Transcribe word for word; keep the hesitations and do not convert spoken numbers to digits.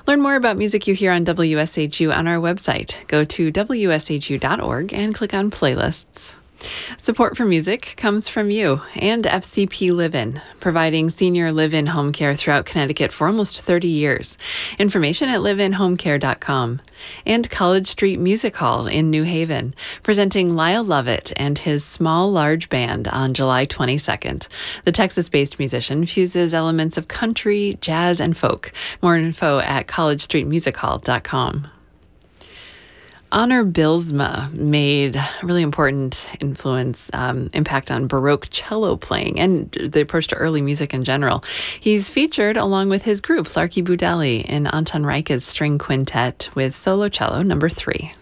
Learn more about music you hear on W S H U on our website. Go to W S H U dot org and click on playlists. Support for music comes from you and F C P Live-In, providing senior live-in home care throughout Connecticut for almost thirty years. Information at live in home care dot com. And College Street Music Hall in New Haven, presenting Lyle Lovett and his Small Large Band on July twenty-second. The Texas-based musician fuses elements of country, jazz, and folk. More info at college street music hall dot com. Honor Bylsma made a really important influence, um, impact on Baroque cello playing and the approach to early music in general. He's featured along with his group, Larky Budelli, in Anton Reicha's string quintet with solo cello number three.